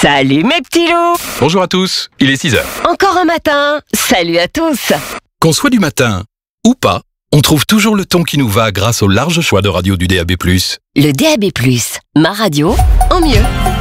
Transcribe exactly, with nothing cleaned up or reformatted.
Salut mes petits loups! Bonjour à tous, il est six heures. Encore un matin! Salut à tous! Qu'on soit du matin ou pas, on trouve toujours le ton qui nous va grâce au large choix de radio du D A B plus. Le D A B plus, ma radio en mieux.